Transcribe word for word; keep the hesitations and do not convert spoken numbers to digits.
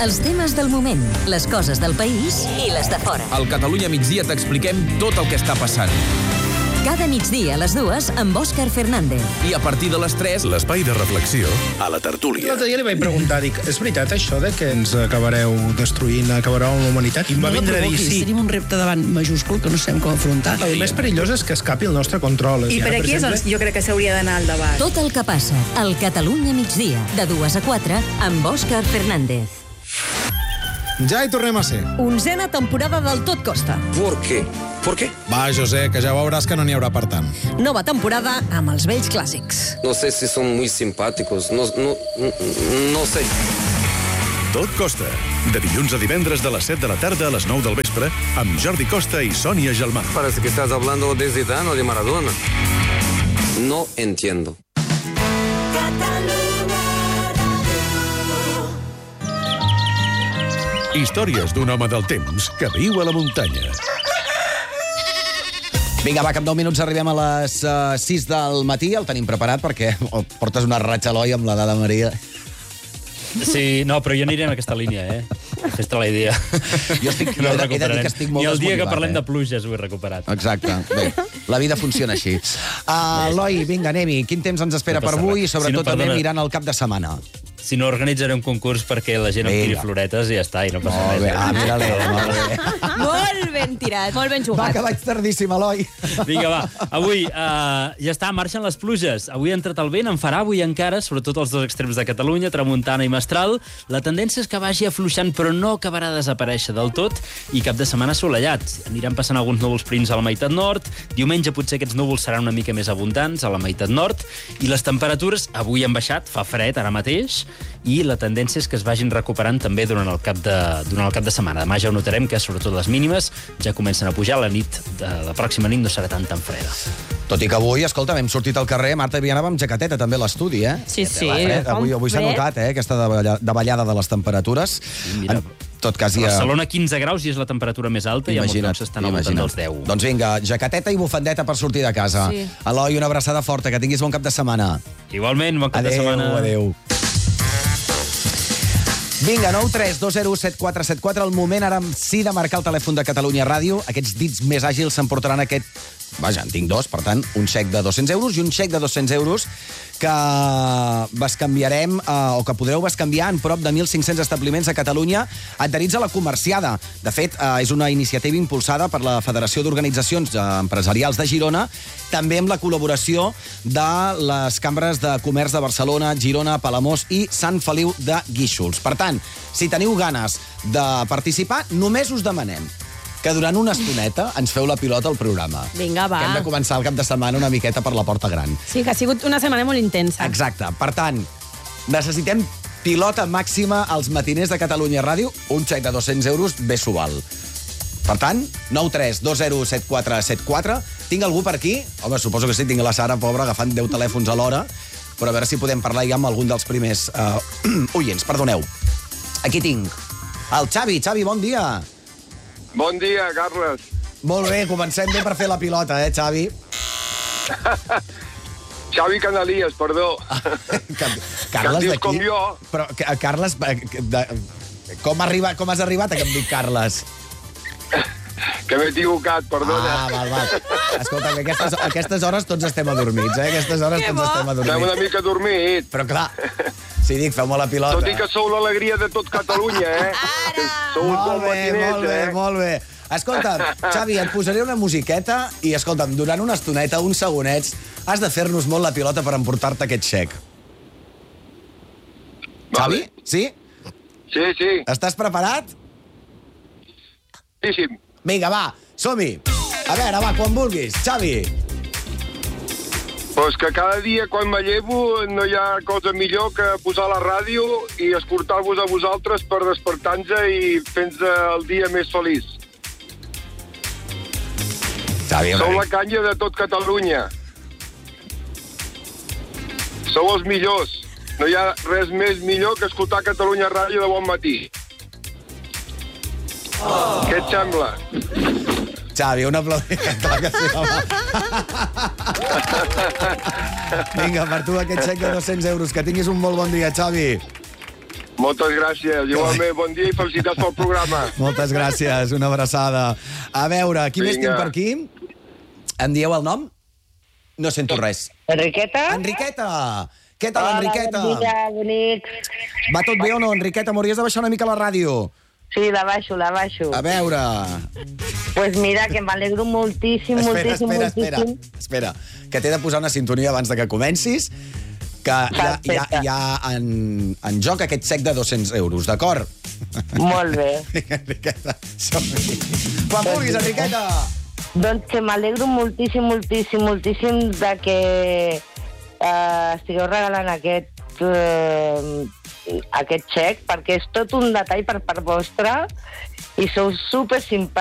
Els temes del moment, les coses del país i les de fora. Al Catalunya migdia t'expliquem tot el que està passant. Cada migdia a les dues amb Òscar Fernández. I a partir de les tres, l'espai de reflexió a la tertúlia. L'altre dia li vaig preguntar, dic, és veritat això de que ens acabareu destruint, acabareu amb la humanitat? I em va No la vindre a dir provoquis, sí. tenim un repte davant majúscul que no sabem com afrontar. El més perillós és que escapi el nostre control. I per ara, aquí és on exemple, jo crec que s'hauria d'anar al debat. Tot el que passa al Catalunya migdia, de dues a quatre, amb Òscar Fernández. Ja hi tornem a ser. Onzena temporada del Tot Costa. ¿Por qué? ¿Por qué? Va, José, que ja veuràs que no n'hi haurà per tant. Nova temporada amb els vells clàssics. No sé si son muy simpáticos, no, no, no sé. Tot Costa, de dilluns a divendres de les set de la tarda a les nou del vespre, amb Jordi Costa i Sònia Gelmà. Parece que estás hablando de Zidane o de Maradona. No entiendo. Històries d'un home del temps que viu a la muntanya. Vinga, va, que en deu minuts arribem a les uh, sis del matí. El tenim preparat perquè oh, portes una ratxa, Eloi, amb la dada Maria. Sí, no, però jo aniré en aquesta línia, eh? Aquesta la idea. Jo estic, no he, de, he de dir que estic molt I el dia que desmotivat, parlem eh? de pluges ho he recuperat. Exacte. Bé, la vida funciona així. Uh, Eloi, vinga, anem-hi. Quin temps ens espera No per passa avui i res. sobretot Si no, també perdona. mirant el cap de setmana? Si no, organitzaré un concurs perquè la gent em tiri floretes i ja està, i no passa Molt res. bé, eh? ah, mira-li, molt bé. Molt ben tirat, molt ben Va, jugat. que vaig tardíssim, Eloi. Vinga, va. Avui uh, ja està, marxen les pluges. Avui ha entrat el vent, en farà avui encara, sobretot als dos extrems de Catalunya, tramuntana i mestral. La tendència és que vagi afluixant, però no acabarà de desaparèixer del tot, i cap de setmana assolellat. Aniran passant alguns núvols prims a la meitat nord, diumenge potser aquests núvols seran una mica més abundants a la meitat nord, i les temperatures avui han baixat, fa fred ara mateix, i la tendència és que es vagin recuperant també durant el cap de, durant el cap de setmana. Demà ja ho notarem que, sobretot les mínimes, ja comencen a pujar. La nit, de, la pròxima nit no serà tan tan freda. Tot i que avui, escolta, hem sortit al carrer, Marta i anava amb jaqueteta també a l'estudi, eh? Sí, sí. Eh? Avui, avui s'ha notat, eh, aquesta davalla- davallada de les temperatures. Mira, en tot cas, a ja... Barcelona quinze graus i és la temperatura més alta, i a molts llocs s'estan al voltant dels deu. Doncs vinga, jaqueteta i bufandeta per sortir de casa. Sí. Eloi, una abraçada forta, que tinguis bon cap de setmana. Igualment, bon cap Adéu, de setmana. adéu. Vinga, nou tres dos zero set quatre set quatre, el moment ara sí de marcar el telèfon de Catalunya Ràdio. Aquests dits més àgils s'emportaran aquest... Vaja, en tinc dos, per tant, un xec de dos-cents euros i un xec de dos-cents euros que bescanviarem, eh, o que podreu bescanviar en prop de mil cinc-cents establiments a Catalunya adherits a la comerciada. De fet, eh, és una iniciativa impulsada per la Federació d'Organitzacions Empresarials de Girona, també amb la col·laboració de les cambres de comerç de Barcelona, Girona, Palamós i Sant Feliu de Guíxols. Per tant, si teniu ganes de participar, només us demanem que durant una estoneta ens feu la pilota al programa. Vinga, va. Que hem de començar el cap de setmana una miqueta per la porta gran. Sí, que ha sigut una setmana molt intensa. Exacte. Per tant, necessitem pilota màxima als matiners de Catalunya Ràdio. Un xec de dos-cents euros bé s'ho val. Per tant, nou tres dos zero set quatre set quatre. Tinc algú per aquí? Home, suposo que sí, tinc la Sara, pobra, agafant deu telèfons a l'hora, però a veure si podem parlar ja amb algun dels primers uh, oients. Perdoneu. Aquí tinc el Xavi. Xavi, bon dia. Bon dia, Carles. Molt bé, comencem bé per fer la pilota, eh, Xavi? Xavi Canalies, perdó. Carles dius com d'aquí? jo. Però, que- Carles, eh, de, com, arriba, com has arribat a que em dic Carles? Que m'he equivocat, perdona. Ah, val, val. Escolta, que aquestes, aquestes hores tots estem adormits, eh? Aquestes hores tots estem Estem una adormits. mica dormit. Però clar, si dic, feu-me la pilota. Tot i que sou l'alegria de tot Catalunya, eh? Que sou uns Molt bons bé, matiners, molt bé, eh? molt bé. Escolta'm, Xavi, et posaré una musiqueta i, escolta'm, durant una estoneta, uns segonets, has de fer-nos molt la pilota per emportar-te aquest xec. Xavi? Sí? Sí, sí. Estàs preparat? Sí, sí. Vinga, va, som-hi. A veure, va, quan vulguis. Xavi. Pues que cada dia quan me llevo no hi ha cosa millor que posar la ràdio i escoltar-vos a vosaltres per despertar-nos i fer-nos el dia més feliç. Xavi, Sou la canya de tot Catalunya. Sou els millors. No hi ha res més millor que escoltar Catalunya Ràdio de bon matí. Oh. Què et sembla? Xavi, un aplaudiment. Clar que sí, home. Vinga, per tu aquest xec de dos-cents euros. Que tinguis un molt bon dia, Xavi. Moltes gràcies. Igualment, bon dia i felicitats pel programa. Moltes gràcies, una abraçada. A veure, qui més Vinga. tinc per aquí? Em dieu el nom? No sento res. Enriqueta? Enriqueta! Què tal, Hola, Enriqueta? bon dia, bonic. Va tot bé o no, Enriqueta? M'hauries de baixar una mica la ràdio. Sí, la baixo, la baixo. A veure... Pues mira, que m'alegro moltíssim, Espera, moltíssim, espera, espera, moltíssim. espera, que t'he de posar una sintonia abans de que comencis, que hi ha, hi ha, hi ha en, en joc aquest xec de dos-cents euros, d'acord? Molt bé. Enriqueta, som-hi. Quan vulguis, Enriqueta! Doncs que m'alegro moltíssim, moltíssim, moltíssim de que eh, estigueu regalant aquest, eh, aquest xec, perquè és tot un detall per part vostra i sou super simpàtics.